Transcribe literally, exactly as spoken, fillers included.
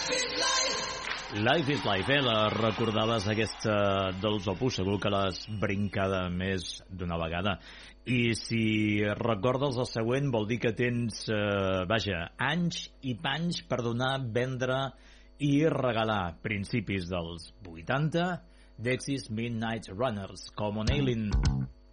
Life is Life, eh? La recordaves aquesta dels Opus, segur que l'has brincada més d'una vegada. I si recordes el següent vol dir que tens, eh, vaja, anys i panys per donar, vendre i regalar. Principis dels vuitanta, Dexys Midnight Runners, Common Ailing.